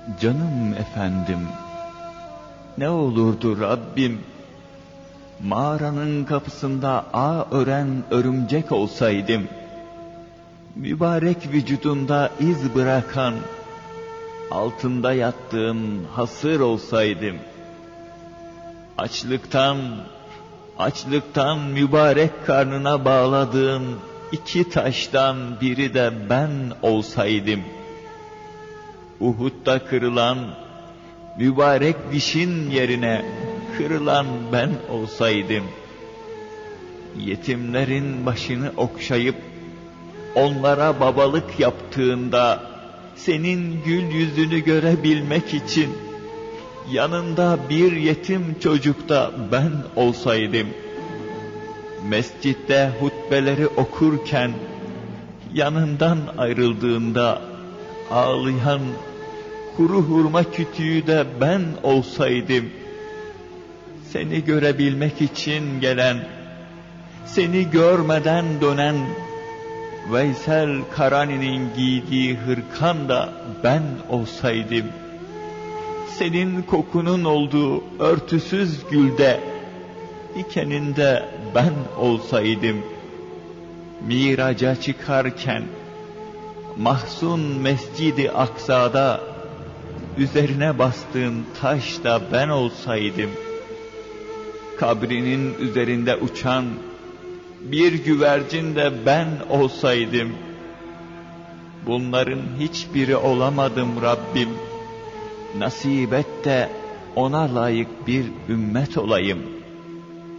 Canım efendim, ne olurdu Rabbim, mağaranın kapısında ağ ören örümcek olsaydım, mübarek vücudunda iz bırakan, altında yattığın hasır olsaydım, açlıktan mübarek karnına bağladığın iki taştan biri de ben olsaydım, Uhud'da kırılan mübarek dişin yerine kırılan ben olsaydım, yetimlerin başını okşayıp onlara babalık yaptığında senin gül yüzünü görebilmek için yanında bir yetim çocuk da ben olsaydım, mescitte hutbeleri okurken yanından ayrıldığında ağlayan kuru hurma kütüğü de ben olsaydım, seni görebilmek için gelen, seni görmeden dönen Veysel Karani'nin giydiği hırkan da ben olsaydım, senin kokunun olduğu örtüsüz gülde dikeninde ben olsaydım, miraca çıkarken mahzun Mescid-i Aksa'da üzerine bastığın taş da ben olsaydım, kabrinin üzerinde uçan bir güvercin de ben olsaydım, bunların hiçbiri olamadım Rabbim, nasip et de ona layık bir ümmet olayım.